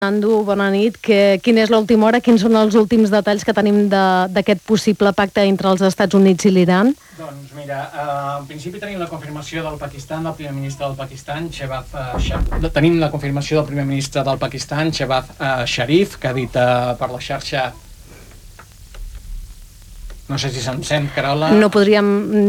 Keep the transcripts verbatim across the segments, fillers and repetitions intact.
Nando, bona nit. Que, quina és l'última hora? Quins són els últims detalls que tenim d'aquest possible pacte entre els Estats Units i l'Iran? Doncs mira, uh, en principi tenim la confirmació del Pakistan, del primer ministre del Pakistan, Shehbaz uh, Sharif. Tenim la confirmació del primer ministre del Pakistan, Shehbaz uh, Sharif, que ha dit uh, per la xarxa... No sé si se'm sent, Carola. No podríem...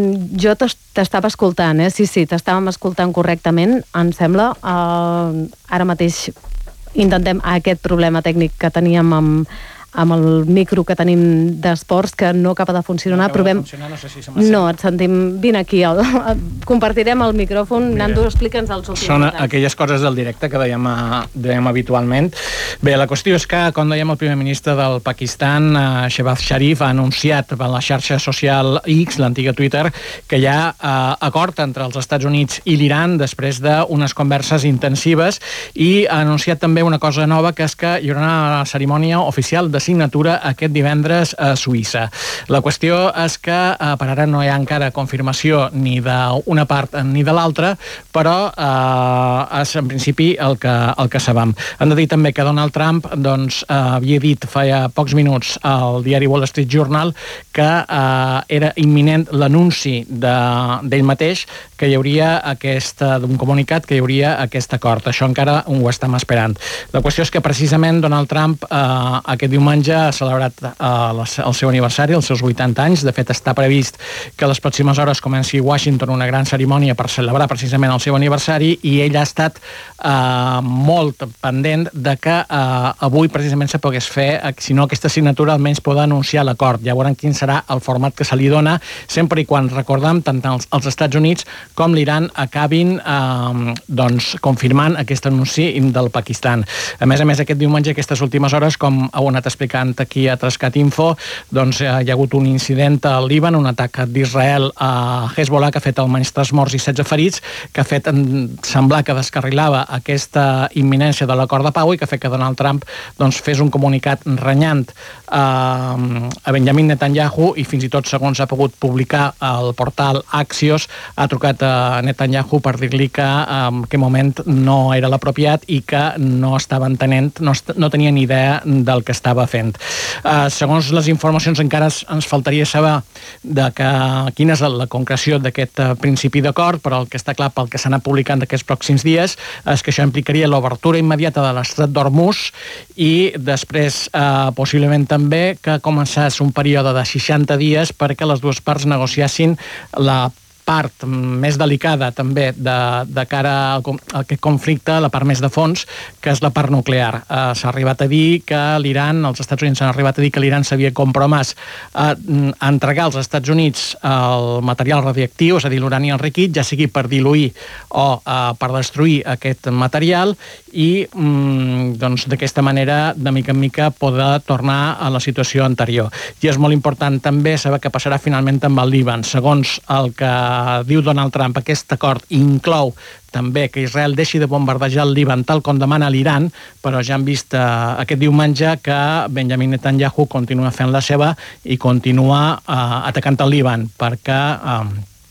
Jo t'estava escoltant, eh? Sí, sí, t'estàvem escoltant correctament, em sembla. Uh, ara mateix intentem aquest problema tècnic que teníem amb, amb el micro que tenim d'esports, que no acaba de funcionar. No Provem... de funcionar, no sé si se No, et sentim... Vine aquí, el... compartirem el micròfon. Mira, Nando, explica'ns els últims són detalls. Aquelles coses del directe que dèiem, dèiem habitualment. Bé, la qüestió és que, com dèiem, el primer ministre del Pakistan, uh, Shehbaz Sharif, ha anunciat per la xarxa social X, l'antiga Twitter, que hi ha uh, acord entre els Estats Units i l'Iran després d'unes converses intensives, i ha anunciat també una cosa nova, que és que hi haurà una cerimònia oficial de signatura aquest divendres a Suïssa. La qüestió és que eh, per ara no hi ha encara confirmació ni d'una part ni de l'altra, però eh, és en principi el que, el que sabem. Hem de dir també que Donald Trump doncs, eh, havia dit feia pocs minuts al diari Wall Street Journal que eh, era imminent l'anunci d'ell mateix que hi hauria aquest, d'un comunicat, que hi hauria aquest acord. Això encara ho estem esperant. La qüestió és que precisament Donald Trump eh, aquest diumenge ha celebrat eh, el seu aniversari, els seus vuitanta anys. De fet, està previst que a les pròximes hores comenci a Washington una gran cerimònia per celebrar precisament el seu aniversari, i ell ha estat eh, molt pendent de que eh, avui precisament se pogués fer, si no aquesta signatura, almenys poder anunciar l'acord. Ja veurem quin serà el format que se li dona, sempre i quan, recordem, tant els, els Estats Units com l'Iran acabin eh, doncs, confirmant aquest anunci del Pakistan. A més a més, aquest diumenge, aquestes últimes hores, com heu anat explicant aquí a Trascat Info, doncs hi ha hagut un incident al Líban, un atac d'Israel a Hezbollah que ha fet almenys tres morts i setze ferits, que ha fet semblar que descarrilava aquesta imminència de l'acord de pau i que ha fet que Donald Trump doncs, fes un comunicat renyant eh, a Benjamin Netanyahu, i fins i tot, segons ha pogut publicar el portal Axios, ha trucat a Netanyahu per dir-li que en aquest moment no era l'apropiat i que no estava entenent, no, no tenia ni idea del que estava fent. Uh, segons les informacions, encara ens faltaria saber de que, quina és la concreció d'aquest uh, principi d'acord, però el que està clar pel que s'ha anat publicant d'aquests pròxims dies és que això implicaria l'obertura immediata de l'estret d'Hormuz i després, uh, possiblement també, que començés un període de seixanta dies perquè les dues parts negociassin la part més delicada també de, de cara a aquest conflicte, la part més de fons, que és la part nuclear. Eh, s'ha arribat a dir que l'Iran, els Estats Units han arribat a dir que l'Iran s'havia compromès a, a entregar als Estats Units el material radioactiu, és a dir, l'urani enriquit, ja sigui per diluir o eh, per destruir aquest material, i mm, doncs, d'aquesta manera, de mica en mica, poder tornar a la situació anterior. I és molt important també saber què passarà finalment amb el Líban. Segons el que diu Donald Trump, aquest acord inclou també que Israel deixi de bombardejar el Líban tal com demana l'Iran, però ja hem vist eh, aquest diumenge que Benjamin Netanyahu continua fent la seva i continua eh, atacant el Líban, perquè eh,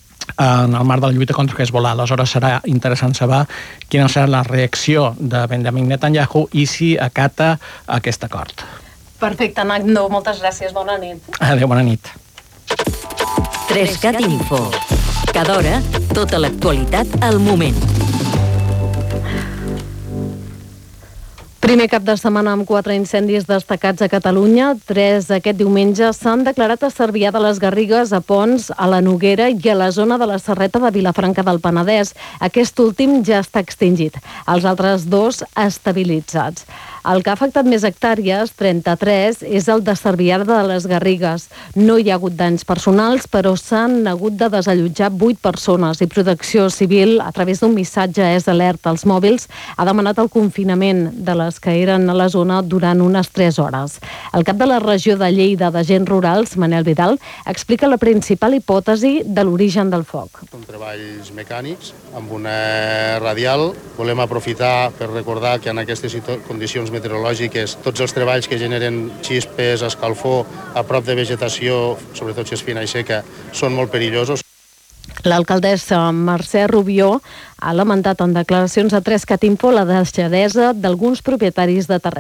en el marc de la lluita contra Hezbollah. Aleshores serà interessant saber quina serà la reacció de Benjamin Netanyahu i si acata aquest acord. Perfecte, Nando, moltes gràcies, bona nit. Adéu, bona nit. Trascat Info. Cada hora, tota l'actualitat al moment. Primer cap de setmana amb quatre incendis destacats a Catalunya. Tres aquest diumenge s'han declarat a Cervià de les Garrigues, a Pons, a la Noguera i a la zona de la Serreta de Vilafranca del Penedès. Aquest últim ja està extingit. Els altres dos estabilitzats. El que ha afectat més hectàrees, trenta-tres, és el de Cervià de les Garrigues. No hi ha hagut danys personals, però s'han hagut de desallotjar vuit persones i Protecció Civil, a través d'un missatge és alerta als mòbils, ha demanat el confinament de les que eren a la zona durant unes tres hores. El cap de la regió de Lleida d'Agents Rurals, Manel Vidal, explica la principal hipòtesi de l'origen del foc. Són treballs mecànics amb una radial. Volem aprofitar per recordar que en aquestes condicions meteorològiques tots els treballs que generen xispes, escalfor a prop de vegetació, sobretot si és fina i seca, són molt perillosos. L'alcaldessa Mercè Rubió ha lamentat en declaracions a tres cat info la deixadesa d'alguns propietaris de terreny.